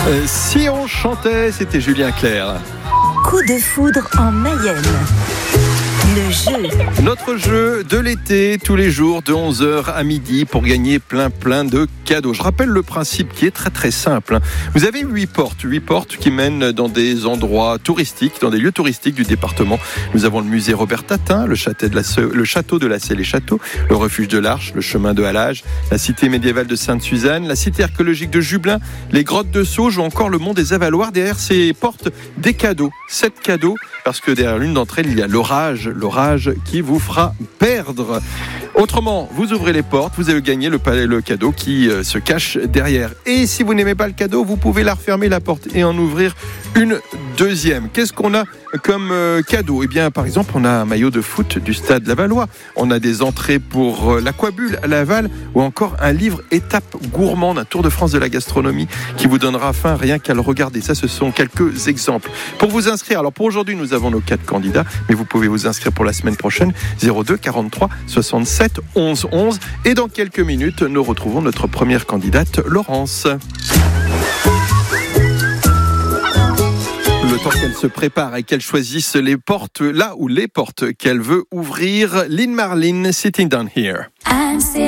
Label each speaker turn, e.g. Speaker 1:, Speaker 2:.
Speaker 1: Si on chantait, c'était Julien Clerc.
Speaker 2: Coup de foudre en Mayenne. Le jeu.
Speaker 1: Notre jeu de l'été, tous les jours de 11h à midi pour gagner plein de cadeaux. Je rappelle le principe qui est très simple. Vous avez 8 portes qui mènent dans des endroits touristiques, dans des lieux touristiques du département. Nous avons le musée Robert Tatin, le château de la Selle et Château, le refuge de l'Arche, le chemin de Halage, la cité médiévale de Sainte-Suzanne, la cité archéologique de Jublin, les grottes de Sauge ou encore le mont des Avaloirs. Derrière ces portes, des cadeaux. 7 cadeaux, parce que derrière l'une d'entre elles, il y a l'orage qui vous fera perdre. Autrement, vous ouvrez les portes, vous avez gagné le cadeau qui se cache derrière. Et si vous n'aimez pas le cadeau, vous pouvez la refermer la porte et en ouvrir une deuxième. Qu'est-ce qu'on a comme cadeau ? Eh bien, par exemple, on a un maillot de foot du Stade Lavallois. On a des entrées pour l'Aquabulle à Laval ou encore un livre étape gourmande, un tour de France de la gastronomie qui vous donnera faim rien qu'à le regarder. Ça, ce sont quelques exemples. Pour vous inscrire, alors pour aujourd'hui, nous avons nos 4 candidats, mais vous pouvez vous inscrire pour la semaine prochaine, 02 43 67 11 11. Et dans quelques minutes, nous retrouvons notre première candidate, Laurence. Le temps qu'elle se prépare et qu'elle choisisse les portes qu'elle veut ouvrir, Lynn Marlin, Sitting Down Here.